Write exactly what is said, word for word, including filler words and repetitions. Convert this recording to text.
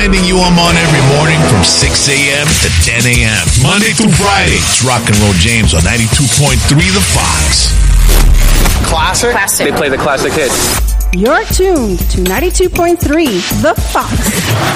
reminding you I'm on every morning from six a.m. to ten a.m. Monday through Friday. It's Rock and Roll James on ninety-two point three The Fox. Classic? Classic. They play the classic hits. You're tuned to ninety-two point three The Fox.